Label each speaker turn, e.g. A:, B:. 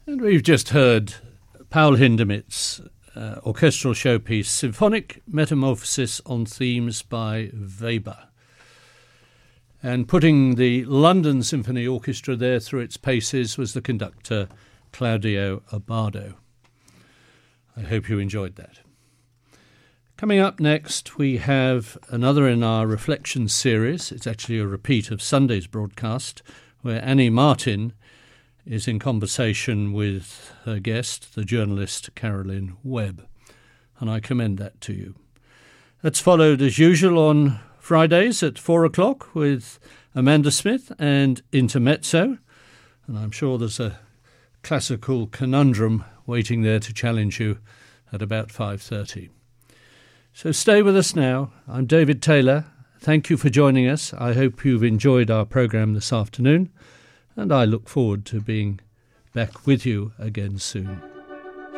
A: And we've just heard Paul Hindemith's orchestral showpiece, Symphonic Metamorphosis on Themes by Weber. And putting the London Symphony Orchestra there through its paces was the conductor Claudio Abbado. I hope you enjoyed that. Coming up next, we have another in our Reflections series. It's actually a repeat of Sunday's broadcast, where Annie Martin is in conversation with her guest, the journalist Carolyn Webb, and I commend that to you. That's followed, as usual, on Fridays at 4 o'clock with Amanda Smith and Intermezzo, and I'm sure there's a classical conundrum waiting there to challenge you at about 5:30. So stay with us now. I'm David Taylor. Thank you for joining us. I hope you've enjoyed our programme this afternoon, and I look forward to being back with you again soon.